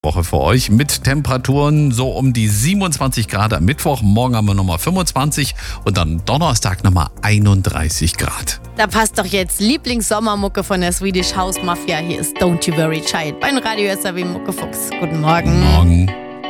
Woche für euch mit Temperaturen so um die 27 Grad am Mittwoch. Morgen haben wir nochmal 25 und dann Donnerstag nochmal 31 Grad. Da passt doch jetzt Lieblingssommermucke von der Swedish House Mafia. Hier ist Don't You Worry Child beim Radio SAW Muckefuchs. Guten Morgen. Morgen.